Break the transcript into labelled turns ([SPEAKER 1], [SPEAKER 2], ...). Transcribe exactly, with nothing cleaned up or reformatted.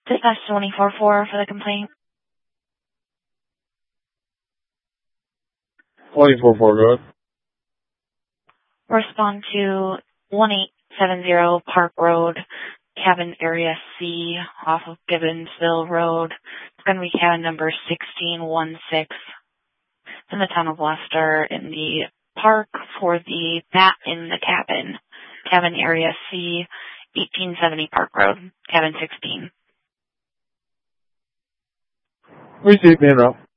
[SPEAKER 1] Dispatch twenty-four four for the complaint.
[SPEAKER 2] twenty-four four, go ahead.
[SPEAKER 1] Respond to one eight seven zero Park Road, cabin area C, off of Gibbonsville Road. It's going to be cabin number sixteen one six. It's in the town of Leicester, in the park for the bat in the cabin. Cabin area C, eighteen seventy Park Road, cabin sixteen.
[SPEAKER 2] Receive, man, route.